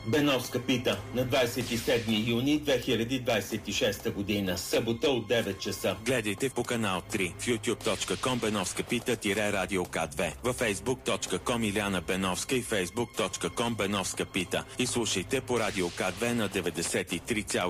Беновска пита на 27 юни 2026 година, събота от 9 часа. Гледайте по канал 3 в youtube.com Беновска пита-радио К2, във facebook.com Иляна Беновска и facebook.com Беновска пита и слушайте по радио К2 на 93,1